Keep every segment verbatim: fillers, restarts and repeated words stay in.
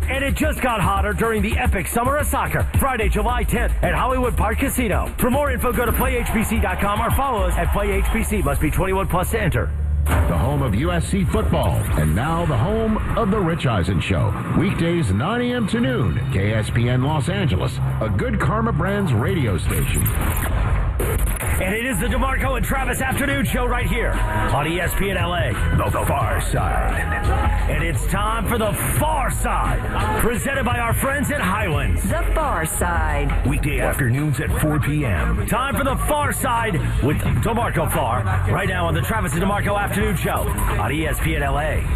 And it just got hotter during the epic Summer of Soccer, Friday, July tenth at Hollywood Park Casino. For more info, go to play h b c dot com or follow us at play h b c. Must be twenty-one plus to enter. The home of U S C football, and now the home of The Rich Eisen Show. Weekdays nine a.m. to noon, K S P N Los Angeles, a Good Karma Brands radio station. And it is the DeMarco and Travis Afternoon Show right here on E S P N L A, The Far Side. And it's time for The Far Side, presented by our friends at Highlands. The Far Side. Weekday afternoons at four p.m. Time for The Far Side with DeMarco Farr, right now on the Travis and DeMarco Afternoon Show on E S P N L A.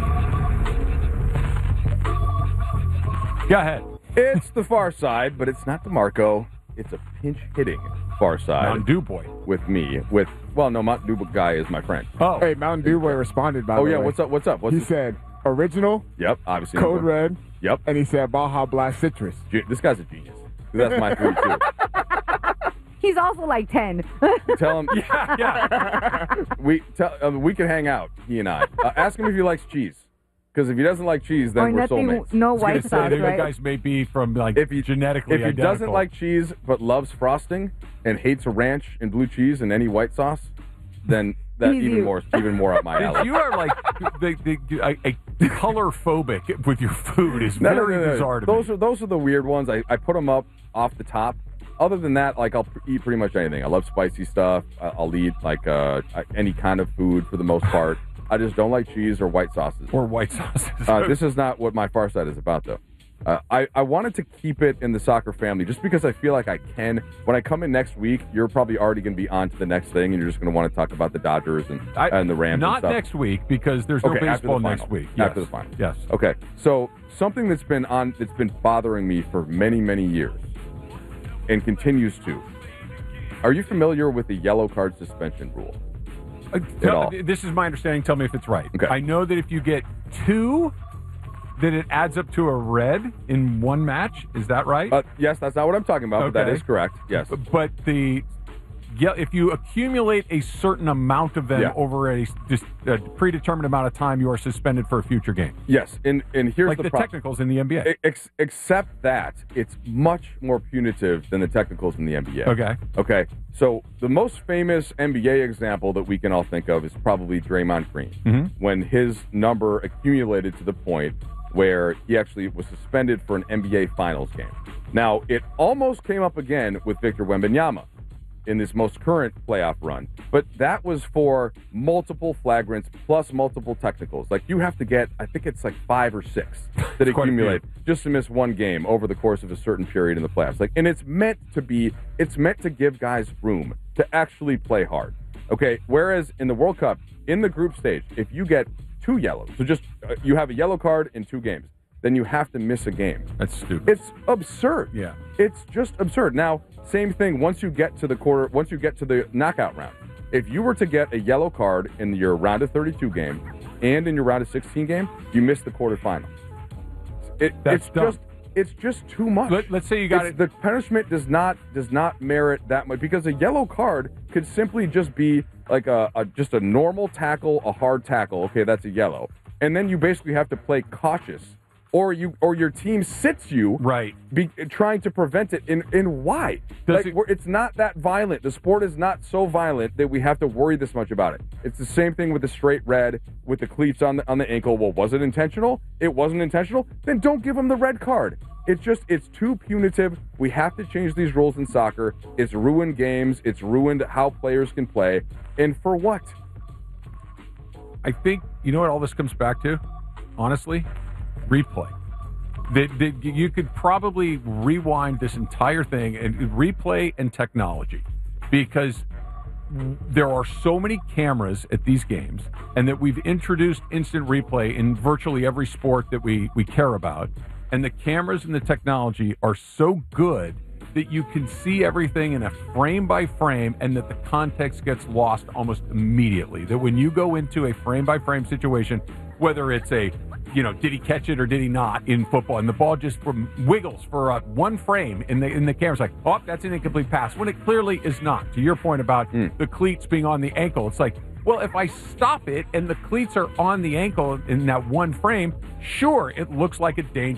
Go ahead. It's The Far Side, but it's not DeMarco. It's a pinch-hitting Far Side. Mountain Dew boy. With me. With, well, no, Mountain Dew guy is my friend. Oh. Hey, Mountain Dew boy responded, by Oh, the yeah, way. what's up, what's up? What's he it? said, original, Yep, obviously. Code Red, Yep. and he said Baja Blast Citrus. Ge- This guy's a genius. That's my food, too. He's also like ten. Tell him. Yeah, yeah. we, tell, uh, we can hang out, he and I. Uh, ask him if he likes cheese. Because if he doesn't like cheese, then or we're nothing, soulmates. no white Say sauce, that right? You guys may be from, like, If he, genetically if he identical. doesn't like cheese but loves frosting and hates ranch and blue cheese and any white sauce, then that's He's even you. more even more up my alley. You are like the, the, the, a, a color phobic with your food is No, no, very no, no. bizarre to those me. are those are the weird ones. I, I put them up off the top. Other than that, like I'll pr- eat pretty much anything. I love spicy stuff. I, I'll eat like uh, any kind of food for the most part. I just don't like cheese or white sauces. Or white sauces. Uh, this is not what my Far Side is about, though. Uh, I, I wanted to keep it in the soccer family just because I feel like I can. When I come in next week, you're probably already going to be on to the next thing, and you're just going to want to talk about the Dodgers and, I, and the Rams Not and stuff. next week because there's no Okay, after the baseball next final. week. Yes. After the final. Yes. Okay, so something that's been on that's been bothering me for many, many years and continues to. Are you familiar with the yellow card suspension rule? Uh, At tell- all. This is my understanding. Tell me if it's right. Okay. I know that if you get two, then it adds up to a red in one match. Is that right? Uh, yes, that's not what I'm talking about, but that Okay. is correct. Yes. But the yeah, if you accumulate a certain amount of them Yeah. over a, just a predetermined amount of time, you are suspended for a future game. Yes, and, and here's Like the, the pro- technicals in the N B A. Ex- except that it's much more punitive than the technicals in the N B A. Okay. Okay. So the most famous N B A example that we can all think of is probably Draymond Green, Mhm. when his number accumulated to the point where he actually was suspended for an N B A Finals game. Now, it almost came up again with Victor Wembanyama in this most current playoff run, but that was for multiple flagrants plus multiple technicals. Like, you have to get, I think it's like five or six that It's quite a accumulate just to miss one game over the course of a certain period in the playoffs. Like, and it's meant to be, it's meant to give guys room to actually play hard. Okay, whereas in the World Cup, in the group stage, if you get two yellows, so just uh, you have a yellow card in two games, then you have to miss a game. That's stupid. It's absurd. Yeah. It's just absurd. Now, same thing once you get to the quarter, once you get to the knockout round. If you were to get a yellow card in your round of thirty-two game and in your round of sixteen game, you miss the quarterfinal. It, That's it's dumb. just it's just too much. Let, let's say you got It's- it. The punishment does not does not merit that much because a yellow card could simply just be like a, a just a normal tackle, a hard tackle. Okay, that's a yellow, and then you basically have to play cautious, or you or your team sits you Right. be, trying to prevent it. In in why? Does Like, it- we're, it's not that violent. The sport is not so violent that we have to worry this much about it. It's the same thing with the straight red with the cleats on the on the ankle. Well, was it intentional? It wasn't intentional. Then don't give him the red card. It's just it's too punitive. We have to change these rules in soccer. It's ruined games. It's ruined how players can play. And for what? I think, you know what all this comes back to? Honestly? Replay. That, that you could probably rewind this entire thing and replay and technology because there are so many cameras at these games and that we've introduced instant replay in virtually every sport that we, we care about. And the cameras and the technology are so good that you can see everything in a frame by frame and that the context gets lost almost immediately. That when you go into a frame by frame situation, whether it's a, you know, did he catch it or did he not in football, and the ball just from wiggles for uh, one frame in the in the camera's like, oh, that's an incomplete pass, when it clearly is not. To your point about Mm. the cleats being on the ankle, it's like, well, if I stop it and the cleats are on the ankle in that one frame, sure, it looks like a dangerous